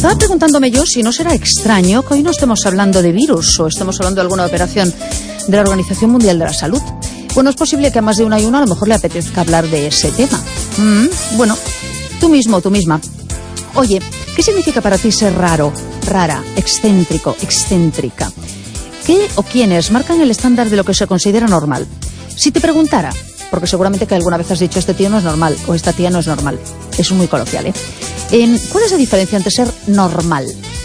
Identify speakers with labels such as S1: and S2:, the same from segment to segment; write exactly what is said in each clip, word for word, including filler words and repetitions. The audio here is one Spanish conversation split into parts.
S1: Estaba preguntándome yo si no será extraño que hoy no estemos hablando de virus o estemos hablando de alguna operación de la Organización Mundial de la Salud. Bueno, es posible que a más de una y una a lo mejor le apetezca hablar de ese tema. Mm, bueno, tú mismo, tú misma. Oye, ¿qué significa para ti ser raro, rara, excéntrico, excéntrica? ¿Qué o quiénes marcan el estándar de lo que se considera normal? Si te preguntara, porque seguramente que alguna vez has dicho este tío no es normal o esta tía no es normal. Es muy coloquial, ¿eh? Eh, ¿Cuál es la diferencia entre ser normal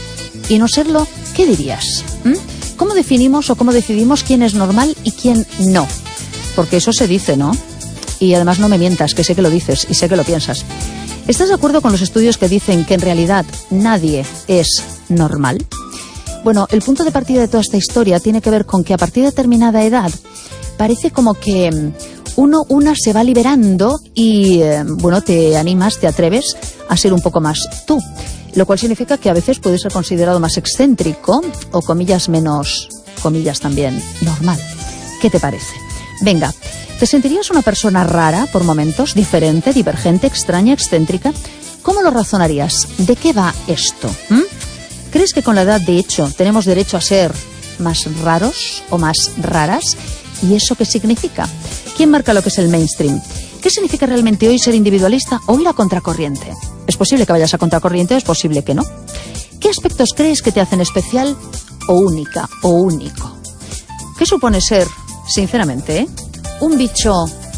S1: y no serlo? ¿Qué dirías? ¿Mm? ¿Cómo definimos o cómo decidimos quién es normal y quién no? Porque eso se dice, ¿no? Y además no me mientas, que sé que lo dices y sé que lo piensas. ¿Estás de acuerdo con los estudios que dicen que en realidad nadie es normal? Bueno, el punto de partida de toda esta historia tiene que ver con que a partir de determinada edad parece como que uno, una se va liberando y, eh, bueno, te animas, te atreves a ser un poco más tú. Lo cual significa que a veces puedes ser considerado más excéntrico o, comillas, menos, comillas también, normal. ¿Qué te parece? Venga, ¿te sentirías una persona rara por momentos, diferente, divergente, extraña, excéntrica? ¿Cómo lo razonarías? ¿De qué va esto? ¿Mm? ¿Crees que con la edad, de hecho, tenemos derecho a ser más raros o más raras? ¿Y eso qué significa? ¿Quién marca lo que es el mainstream? ¿Qué significa realmente hoy ser individualista o ir a contracorriente? ¿Es posible que vayas a contracorriente o es posible que no? ¿Qué aspectos crees que te hacen especial o única o único? ¿Qué supone ser, sinceramente, ¿eh? un bicho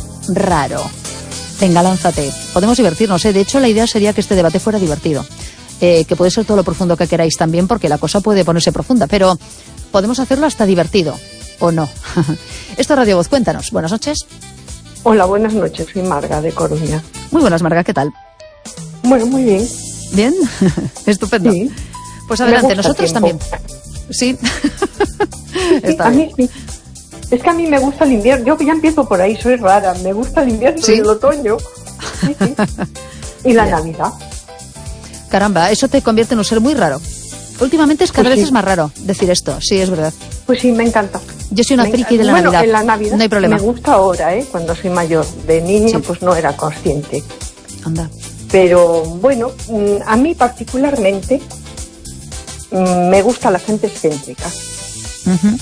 S1: raro? Venga, lánzate. Podemos divertirnos, ¿eh? De hecho, la idea sería que este debate fuera divertido. Eh, que puede ser todo lo profundo que queráis también, porque la cosa puede ponerse profunda, pero podemos hacerlo hasta divertido. ¿O no? Esto es Radio Voz, cuéntanos. Buenas noches.
S2: Hola, buenas noches. Soy Marga, de Coruña.
S1: Muy buenas, Marga, ¿qué tal?
S2: Bueno, muy bien.
S1: ¿Bien? Estupendo.
S2: Sí.
S1: Pues adelante, nosotros también. Sí. Está
S2: a
S1: bien.
S2: mí sí. Es que a mí me gusta el invierno. Yo ya empiezo por ahí, soy rara. Me gusta el invierno
S1: ¿Sí?
S2: y el otoño. Sí, sí. Y la
S1: Bien.
S2: Navidad.
S1: Caramba, eso te convierte en un ser muy raro. Últimamente es cada
S2: Pues
S1: vez
S2: sí.
S1: es más raro decir esto. Sí, es verdad.
S2: Pues sí, me encanta.
S1: Yo soy una
S2: Me
S1: friki
S2: encanta.
S1: de la
S2: bueno,
S1: Navidad.
S2: en la Navidad
S1: No hay problema.
S2: me gusta ahora, ¿eh? Cuando soy mayor. De niña,
S1: Sí.
S2: pues no era consciente.
S1: Anda.
S2: Pero bueno, mm, a mí particularmente mm, me gusta la gente excéntrica.
S1: Uh-huh.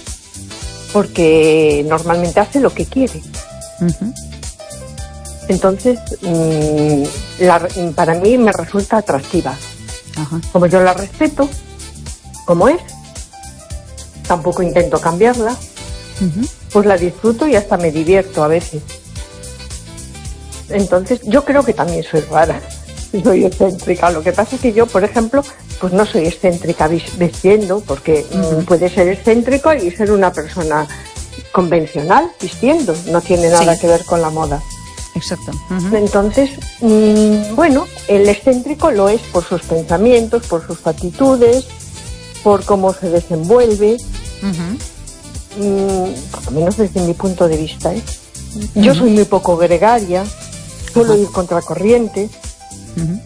S2: Porque normalmente hace lo que quiere.
S1: Uh-huh.
S2: Entonces, mmm, la, para mí me resulta atractiva.
S1: Ajá.
S2: Como yo la respeto, como es, tampoco intento cambiarla,
S1: Uh-huh.
S2: pues la disfruto y hasta me divierto a veces. Entonces, yo creo que también soy rara, soy excéntrica. Lo que pasa es que yo, por ejemplo, pues no soy excéntrica vis- vistiendo, porque
S1: Uh-huh.
S2: mm, puede ser excéntrico y ser una persona convencional vistiendo, no tiene nada
S1: Sí.
S2: que ver con la moda.
S1: Exacto. Uh-huh.
S2: Entonces, mmm, bueno, el excéntrico lo es por sus pensamientos, por sus actitudes, por cómo se desenvuelve,
S1: Uh-huh.
S2: mmm, por lo menos desde mi punto de vista, ¿eh? Yo soy muy poco gregaria, suelo
S1: Ajá.
S2: ir contracorriente,
S1: Uh-huh.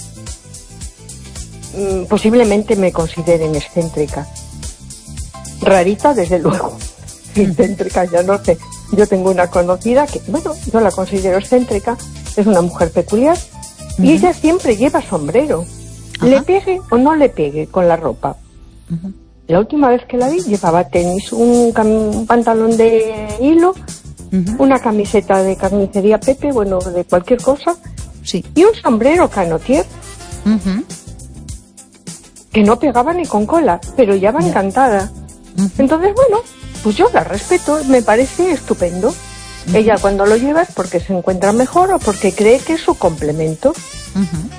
S2: mmm, posiblemente me consideren excéntrica. Rarita, desde luego. Excéntrica, ya no sé. Yo tengo una conocida que, bueno, yo la considero excéntrica, es una mujer peculiar,
S1: Uh-huh.
S2: y ella siempre lleva sombrero,
S1: Ajá.
S2: le pegue o no le pegue con la ropa.
S1: Uh-huh.
S2: La última vez que la vi llevaba tenis, un, cam- un pantalón de hilo,
S1: Uh-huh.
S2: una camiseta de carnicería Pepe, bueno, de cualquier cosa,
S1: Sí.
S2: y un sombrero canotier
S1: Uh-huh.
S2: que no pegaba ni con cola, pero ya va
S1: Ya.
S2: encantada.
S1: Uh-huh.
S2: Entonces, bueno, pues yo la respeto, me parece estupendo.
S1: Uh-huh.
S2: Ella cuando lo lleva es porque se encuentra mejor o porque cree que es su complemento.
S1: Uh-huh.